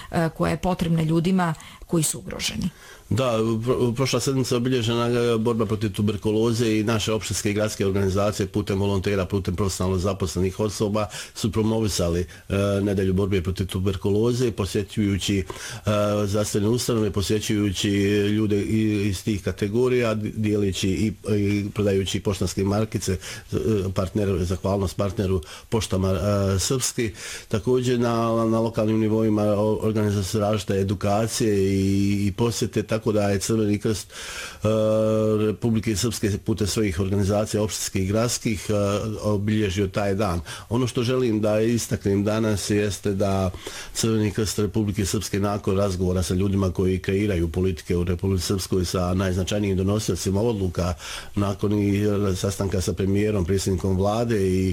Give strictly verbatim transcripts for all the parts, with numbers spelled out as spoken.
koja je potrebna ljudima koji su ugroženi. Da, prošla sedmica obilježena borba protiv tuberkuloze i naše opštinske i gradske organizacije putem volontera, putem profesionalno zaposlenih osoba su promovisali e, nedelju borbe protiv tuberkuloze, posjećujući e, zdravstvene ustanove, posjećujući ljude iz tih kategorija, dijelići i, i prodajući poštanske markice, partneru, zahvalnost partneru Poštama e, Srpski. Također na, na lokalnim nivoima organizacije su različite edukacije i, i posjete, tako da je Crveni krst uh, Republike Srpske putem svojih organizacija opštinskih i gradskih uh, obilježio taj dan. Ono što želim da istaknem danas jeste da Crveni krst Republike Srpske nakon razgovora sa ljudima koji kreiraju politike u Republici Srpskoj, sa najznačajnijim donosiocima odluka, nakon i sastanka sa premijerom, predsjednikom vlade i,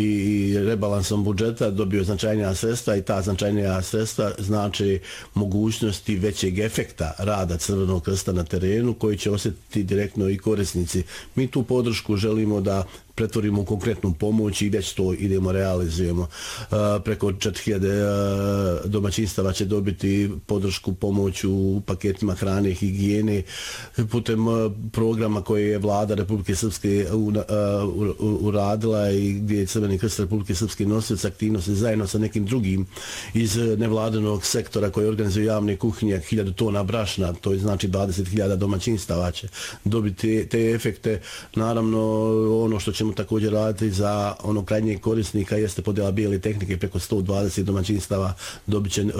i rebalansom budžeta dobio značajnija sredstva, i ta značajnija sredstva znači mogućnosti većeg efekta rada Crvenog krsta na terenu koji će osjetiti direktno i korisnici. Mi tu podršku želimo da pretvorimo u konkretnu pomoć i već to idemo realizujemo. Uh, preko četiri hiljade uh, domaćinstava će dobiti podršku, pomoć u paketima hrane i higijene putem uh, programa koje je vlada Republike Srpske uh, uh, uradila i gdje je Crveni krst Republike Srpske nosioc aktivnosti zajedno sa nekim drugim iz nevladinog sektora koji organizuje javne kuhinje, hiljadu tona brašna, to je znači dvadeset hiljada domaćinstava će dobiti te, te efekte. Naravno, ono što ćemo također raditi za ono krajnjeg korisnika jeste podjela bijele tehnike, preko sto dvadeset domaćinstava dobit će uh,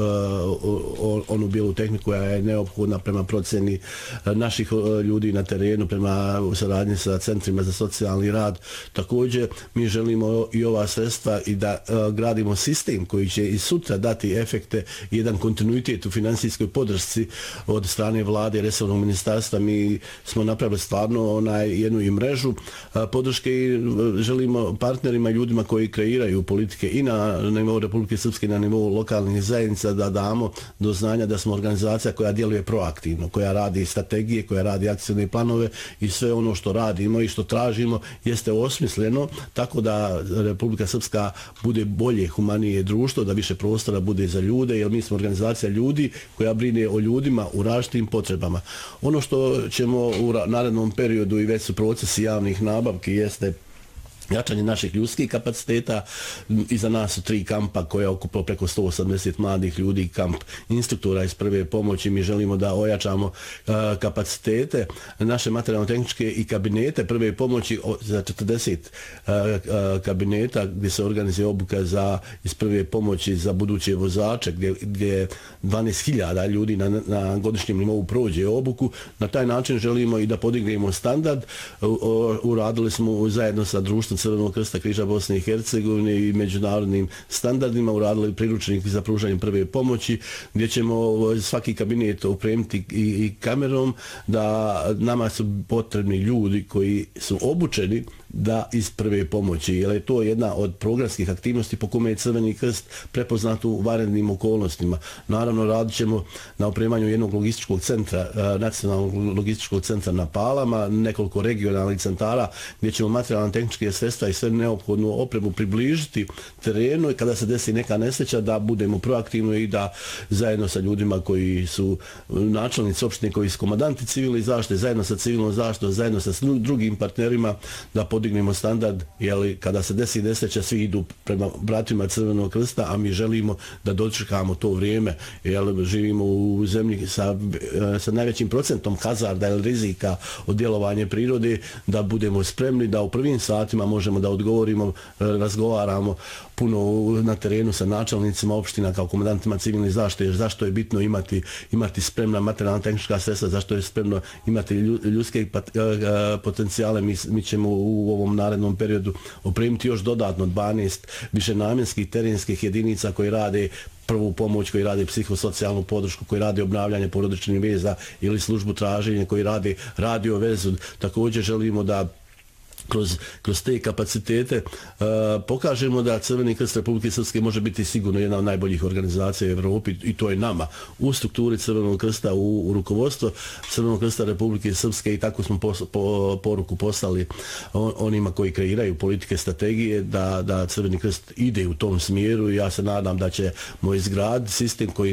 onu bijelu tehniku koja je neophodna prema procjeni naših uh, ljudi na terenu, prema saradnji sa centrima za socijalni rad. Također mi želimo i ova sredstva i da uh, gradimo sistem koji će i sutra dati efekte, jedan kontinuitet u finansijskoj podršci od strane vlade i resornog ministarstva. Mi smo napravili stvarno onaj jednu i mrežu uh, podrške i želimo partnerima i ljudima koji kreiraju politike i na nivou Republike Srpske i na nivou lokalnih zajednica da damo do znanja da smo organizacija koja djeluje proaktivno, koja radi strategije, koja radi akcijne planove i sve ono što radimo i što tražimo jeste osmisleno tako da Republika Srpska bude bolje, humanije društvo, da više prostora bude za ljude, jer mi smo organizacija ljudi koja brine o ljudima u različitim potrebama. Ono što ćemo u narednom periodu i već su procesi javnih nabavki jeste jačanje naših ljudskih kapaciteta. Iza nas su tri kampa koja okupilo preko sto osamdeset mladih ljudi, kamp instruktora iz prve pomoći. Mi želimo da ojačamo uh, kapacitete naše materijalno-tehničke i kabinete prve pomoći za četrdeset uh, uh, kabineta gdje se organizuje obuka za, iz prve pomoći za buduće vozače, gdje, gdje dvanaest hiljada ljudi na, na godišnjem nivou prođe obuku. Na taj način želimo i da podignemo standard. U, u, uradili smo zajedno sa društvom Crvenog krsta Križa Bosne i Hercegovine i međunarodnim standardima uradili priručnik za pružanje prve pomoći, gdje ćemo svaki kabinet opremiti i, i kamerom, da nama su potrebni ljudi koji su obučeni da iz prve pomoći, jer je to jedna od programskih aktivnosti po kome je Crveni krst prepoznat u vanrednim okolnostima. Naravno, radit ćemo na opremanju jednog logističkog centra, nacionalnog logističkog centra na Palama, nekoliko regionalnih centara gdje ćemo materijalne tehničke sredstva i sve neophodnu opremu približiti terenu i kada se desi neka nesreća da budemo proaktivni i da zajedno sa ljudima koji su načelnici opštine, koji su komandanti civilne zaštite, zajedno sa civilnom zaštitom, zajedno sa drugim partnerima da podignemo standard, jer kada se desi nesreća svi idu prema bratima Crvenog krsta, a mi želimo da dočekamo to vrijeme, jer živimo u zemlji sa, sa najvećim procentom hazarda ili rizika od djelovanja prirode, da budemo spremni da u prvim satima možemo da odgovorimo, razgovaramo puno na terenu sa načelnicima opština kao komandantima civilne zaštite, zašto je bitno imati, imati spremna materijalna tehnička sredstva, zašto je spremno imati ljudske potencijale. Mi, mi ćemo u ovom narednom periodu opremiti još dodatno dvanaest višenamjenskih terenskih jedinica koji rade prvu pomoć, koji rade psihosocijalnu podršku, koji rade obnavljanje porodičnih veza ili službu traženja, koji rade radio vezu. Također želimo da Kroz, kroz te kapacitete uh, pokažemo da Crveni krst Republike Srpske može biti sigurno jedna od najboljih organizacija u Evropi i to je nama u strukturi Crvenog krsta, u, u rukovodstvo Crvenog krsta Republike Srpske i tako smo pos, po, poruku poslali on, onima koji kreiraju politike, strategije da, da Crveni krst ide u tom smjeru i ja se nadam da ćemo izgraditi sistem koji